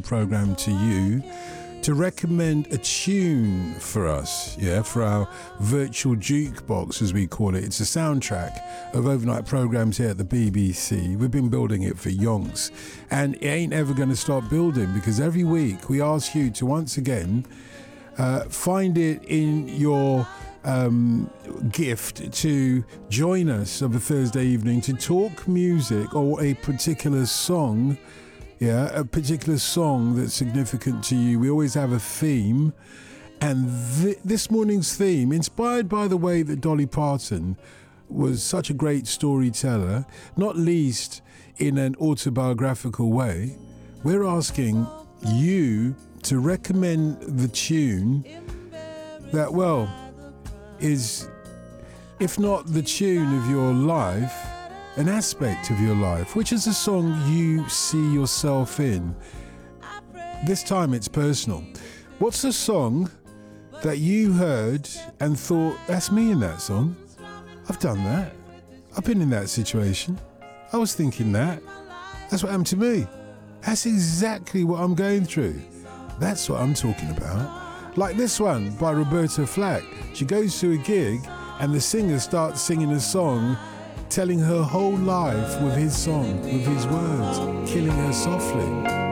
programme to you to recommend a tune for us, for our virtual jukebox, as we call it. It's a soundtrack of overnight programmes here at the BBC. We've been building it for yonks, and it ain't ever going to stop building, because every week we ask you to once again find it in your gift to join us of a Thursday evening to talk music or a particular song. A particular song that's significant to you. We always have a theme, and this morning's theme, inspired by the way that Dolly Parton was such a great storyteller, not least in an autobiographical way, we're asking you to recommend the tune that, well, is, if not the tune of your life, an aspect of your life, which is a song you see yourself in. This time it's personal. What's a song that you heard and thought, that's me in that song? I've done that. I've been in that situation. I was thinking that. That's what happened to me. That's exactly what I'm going through. That's what I'm talking about. Like this one by Roberta Flack. She goes to a gig and the singer starts singing a song telling her whole life with his song, with his words, killing her softly.